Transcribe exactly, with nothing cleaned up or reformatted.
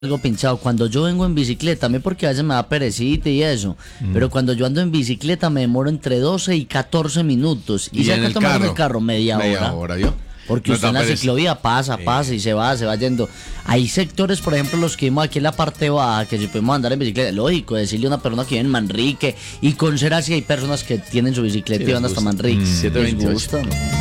algo pinchado. Cuando yo vengo en bicicleta, a mí porque a veces me da perecita y eso, mm. pero cuando yo ando en bicicleta me demoro entre doce y catorce minutos. Y, ¿Y si en acá el tomando carro? el carro media, Media hora. hora, ¿yo? Porque No usted en la pereza. ciclovía pasa, pasa Sí. y se va, se va yendo. Hay sectores, por ejemplo, los que vimos aquí en la parte baja, que si podemos andar en bicicleta, lógico, decirle a una persona que vive en Manrique, y con ser así hay personas que tienen su bicicleta Sí, y van les hasta gusta. Manrique. Mm. Les siete veintiocho. gusta.